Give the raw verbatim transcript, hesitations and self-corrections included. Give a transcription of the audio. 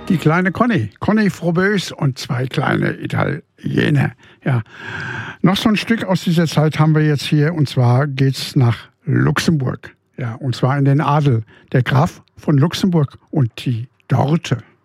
Die kleine Conny, Conny Froboess und zwei kleine Italiener. Ja, noch so ein Stück aus dieser Zeit haben wir jetzt hier, und zwar geht's nach Luxemburg. Ja, und zwar in den Adel, der Graf von Luxemburg und die Dorte.